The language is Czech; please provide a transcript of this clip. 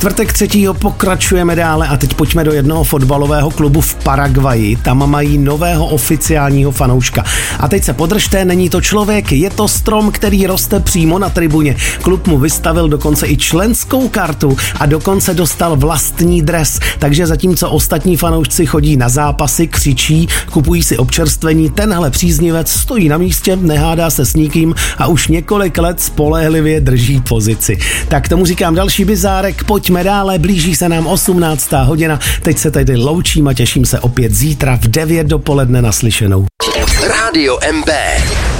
Čtvrtek 3. pokračujeme dále a teď pojďme do jednoho fotbalového klubu v Paraguayi. Tam mají nového oficiálního fanouška. A teď se podržte, není to člověk, je to strom, který roste přímo na tribuně. Klub mu vystavil dokonce i členskou kartu a dokonce dostal vlastní dres. Takže zatímco ostatní fanoušci chodí na zápasy, křičí, kupují si občerstvení, tenhle příznivec stojí na místě, nehádá se s nikým a už několik let spolehlivě drží pozici. Tak tomu říkám další bizárek, pojďme dále, blíží se nám 18. hodina, teď se tedy loučím a těším se opět zítra v 9 dopoledne naslyšenou. Rádio MB.